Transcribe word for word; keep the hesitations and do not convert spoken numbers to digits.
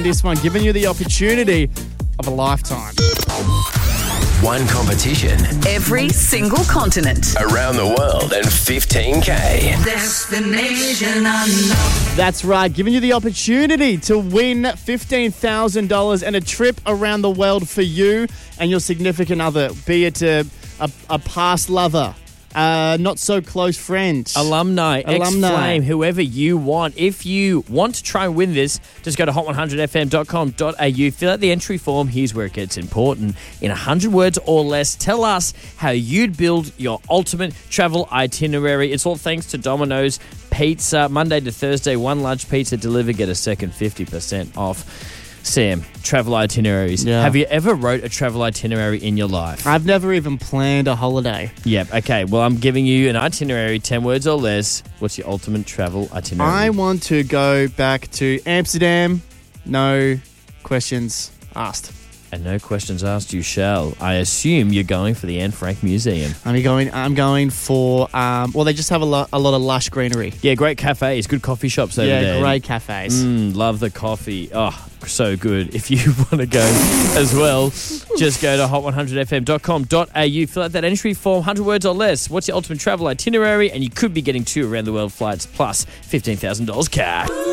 this one, giving you the opportunity of a lifetime. One competition. Every single continent. Around the world and fifteen K. Destination unknown. That's right, giving you the opportunity to win fifteen thousand dollars and a trip around the world for you and your significant other, be it a, a, a past lover, uh, not so close friend. Alumni, Alumni. ex-flame, whoever you want. If you want to try and win this, just go to hot one hundred f m dot com dot a u, fill out the entry form. Here's where it gets important. In one hundred words or less, tell us how you'd build your ultimate travel itinerary. It's all thanks to Domino's Pizza. Monday to Thursday, one large pizza delivered, get a second fifty percent off. Sam, travel itineraries. Yeah. Have you ever wrote a travel itinerary in your life? I've never even planned a holiday. Yep. Okay. Well, I'm giving you an itinerary, ten words or less. What's your ultimate travel itinerary? I want to go back to Amsterdam. No questions asked. And no questions asked, you shall. I assume you're going for the Anne Frank Museum. I'm going. I'm going for. Um, well, they just have a lot, a lot of lush greenery. Yeah, great cafes, good coffee shops over yeah, there. great cafes. Mm, love the coffee. Oh, so good. If you want to go as well, just go to hot one hundred f m dot com dot a u, fill out that entry form, one hundred words or less. What's your ultimate travel itinerary? And you could be getting two around the world flights plus fifteen thousand dollars cash.